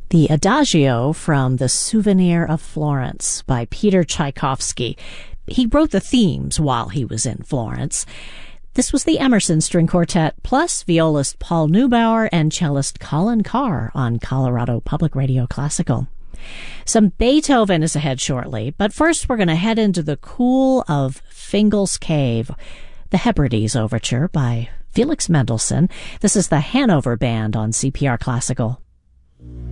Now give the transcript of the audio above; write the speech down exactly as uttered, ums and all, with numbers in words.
The Adagio from The Souvenir of Florence by Peter Tchaikovsky. He wrote the themes while he was in Florence. This was the Emerson String Quartet, plus violist Paul Neubauer and cellist Colin Carr on Colorado Public Radio Classical. Some Beethoven is ahead shortly, but first we're going to head into the cool of Fingal's Cave, the Hebrides Overture by Felix Mendelssohn. This is the Hanover Band on C P R Classical.